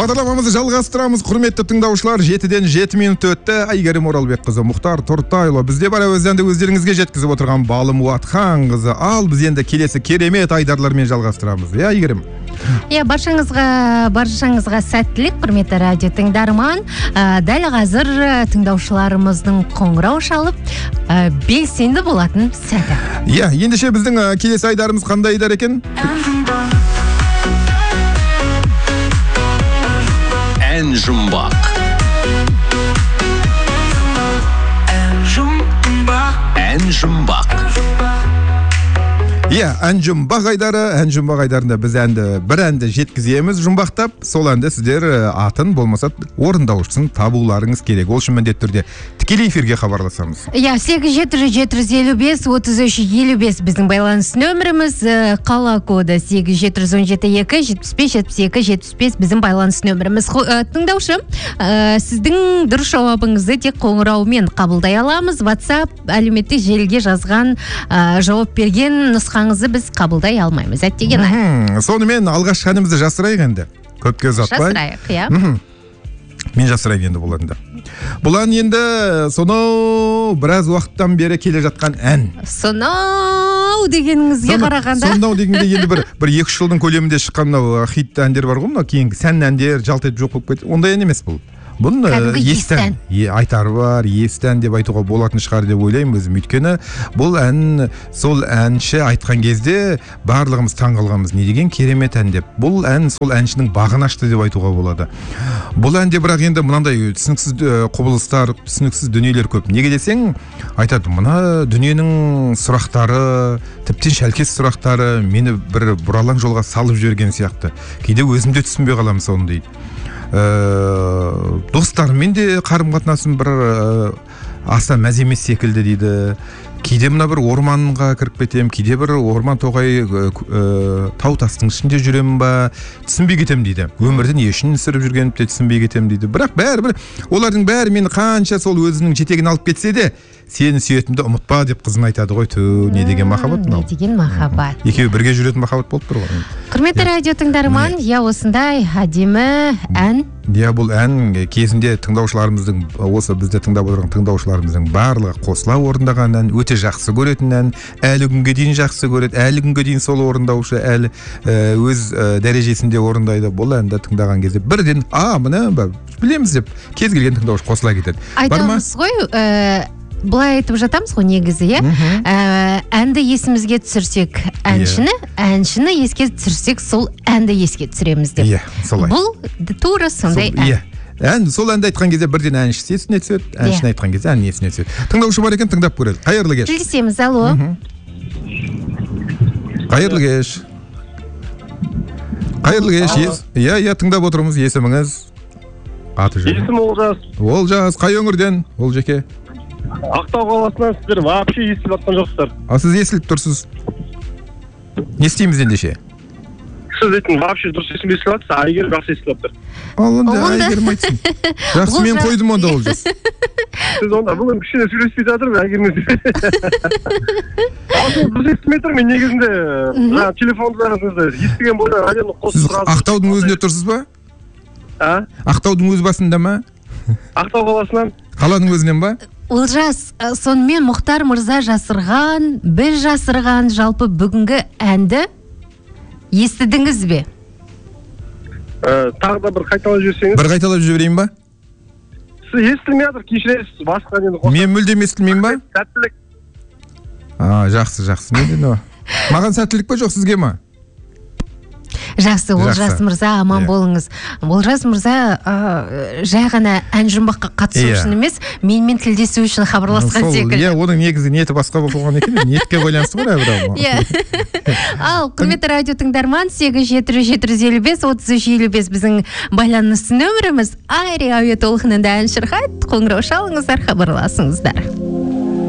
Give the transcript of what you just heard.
Бағдарламамызды жалғастырамыз, құрметті тыңдаушылар. 7-ден 7 минут өтті. Айгерім Оралбекқызы, Мұхтар Тортайұлы бізде бар өздеріңді өздеріңізге жеткізіп отырған Балым Уатханқызы. Ал біз енді келесі керемет айдарлармен жалғастырамыз. Айгерім. Баршаңызға сәттілік, құрметті радио тыңдарман. Дәл қазір тыңдаушыларымыздың қоңырау шалып, белсенді болатын сәті. Ендеше біздің келесі айдарымыз қандай айдар екен? Ән жұмбақ. Ән жұмбақ. Ән жұмбақ айдары. Ән жұмбақ айдарында біз бір әнді жеткіземіз жұмбақтап, сол әнді сіздер атын болмаса орындаушысын табуларыңыз керек. Ол үшін міндетті түрде тікелей эфирге хабарласамыз. 8-7-7-755 біздің байланыс нөміріміз, қала коды 8-717-2-75-72-75 біздің байланыс нөміріміз. Тыңдаушы, сіздің дұрыс жауабыңызды тек қоңыраумен қабылдай аламыз. WhatsApp әлеуметтік желіге жазған жауап берген нұсқаңызды біз қабылдай алмаймыз. Сонымен алғашқы әнімізді жасырайық енді. Көпке ұзатпай. Жасырайық, Мен жасырайық енді бұл әнді. Бұл ән енді сонау біраз уақыттан бері келе жатқан ән. Сонау дегеніңізге қарағанда. Сонау дегенде енді бір 2-3 жылдың көлемінде шыққан хит әндер бар ғой, мынау кейінгі сән әндер жалт етіп жоқ болып кетті. Ондай ән емес бұл. Бұны естен айтары бар, естен деп айтуға болатын шығар деп ойлаймын өзім. Өйткені бұл ән сол әнші айтқан кезде барлығымыз таң қалғанбыз. Не деген керемет ән деп. Бұл ән сол әншінің бағын ашты деп айтуға болады. Бұл әнде бірақ енді мынандай түсініксіз құбылыстар, түсініксіз дүниелер көп. Неге десең, айтады, мына дүниенің сұрақтары, тіптен шәлкес сұрақтары мені бір бұралаң жолға салып жіберген сияқты. Кейде өзімде түсінбей қаламын соны дейді. Достарымен де қарым-қатынасым бір аса мәз емес секілді дейді. Кейде мына бір орманға кіріп кетем, кейде бір орман тоғай тау тастың ішінде жүремін ба, түсінбей кетем дейді. Өмірді не үшін сүріп жүргенімді де түсінбей кетем дейді. Бірақ бәрібір олардың бәрі мені қанша сол өзінің жетегін алып кетсе де, сені сүйетімді ұмытпа деп қызын айтады ғой. Не деген махаббат мынау? Не деген махаббат? Екеуі бірге жүретін махаббат болып тұр ғой. Құрметті радио тыңдарман, осындай әдемі ән. Бұл ән кезінде тыңдаушыларымыздың, осы бізде тыңдап отырған тыңдаушыларымыздың барлығы қосыла орындаған ән, өте жақсы көретін ән, әлі күнге дейін жақсы көреді, әлі күнге дейін сол орындаушы әлі өз дәрежесінде орындайды. Бұл әнді тыңдаған кезде бірден, мына білеміз деп кез келген тыңдаушы қосыла кетеді. Айтамыз ғой, былай айтып жатамыз ғой негізі, әнді есімізге түсірсек әншіні еске түсірсек, сол әнді еске түсіреміз деп. Бұл тура сондай ән. Сол әнді айтқан кезде бірден әншісі есіне түседі, әншіні айтқан кезде ән есіне түседі. Тыңдаушы бар екен, тыңдап көреді. Қайырлы кеш. Тілдесеміз, алло. Қайырлы кеш. Қайырлы кеш. Тыңдап отырмыз. Есіміңіз? Аты жөні? Есім Олжас. Олжас, қай өңірден? Олжеке. Ақтау қаласынан сіздер вообще естіліп жатқан жоқсыздар. Сіз естіліп тұрсыз. Не істейміз ендеше? Сіз дейтін вообще дұрыс естіліп жатсыз, Айгерім жақсы естіліп тұр. Айгерім айтсын. Жақсы, мен қойдым онда Олжас. Сіз онда бүгін кішкене сөйлеспей жатырмын Айгеріммен. Дұрыс естілмей тұр, мен негізінде телефонды естіген бойда радионы қосып тұрасыз. Сіз Ақтаудың өзінде тұрсыз ба? Ақтаудың өз басында ма? Ақтау қаласынан. Қаланың өзінен ба? Олжас, сонымен Мұхтар мырза жасырған, біз жасырған жалпы бүгінгі әнді естідіңіз бе? Тағы да бір қайталап жіберсеңіз. Бір қайталап жіберейін ба? Сіз естілмей жатыр, кешіресіз, басқа енді қосып. Мен мүлдем естілмеймін ба? Сәттілік. Жақсы. Маған сәттілік па жоқ, сізге ма? Жақсы, Олжас мырза, аман болыңыз. Олжас мырза жай ғана ән жұмбаққа қатысу үшін емес, менімен тілдесу үшін хабарласқан секілді. Оның негізі ниеті басқа болған екен, ниетке байланысты ғой әбірау. Ал, құрметті радио тыңдарман, 8-7-755-33-55 біздің байланыс нөміріміз. Айри әуе толқынында ән шырқайды, қоңырау шалыңыздар, хабарласыңыздар.